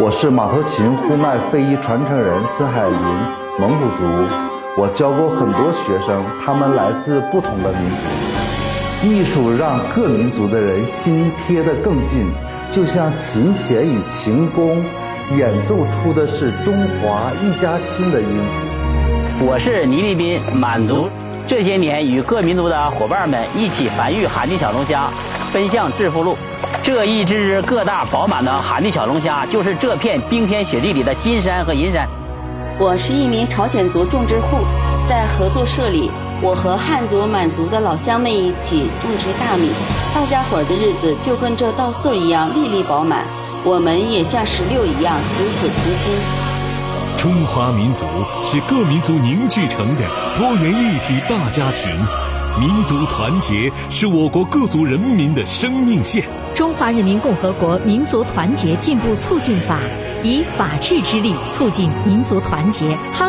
我是马头琴呼麦非遗传承人孙海林，蒙古族。我教过很多学生，他们来自不同的民族。艺术让各民族的人心贴得更近，就像琴弦与琴弓演奏出的是中华一家亲的音符。 我是倪立斌，满族。这些年与各民族的伙伴们一起繁育海地小龙虾，奔向致富路。这一只只个大饱满的海地小龙虾，就是这片冰天雪地里的金山和银山。 我是一名朝鲜族种植户，在合作社里，我和汉族、满族的老乡们一起种植大米，大家伙的日子就跟这稻穗一样粒粒饱满，我们也像石榴一样子子同心。 中华民族是各民族凝聚成的多元一体大家庭，民族团结是我国各族人民的生命线。 中华人民共和国民族团结进步促进法以法治之力促进民族团结，夯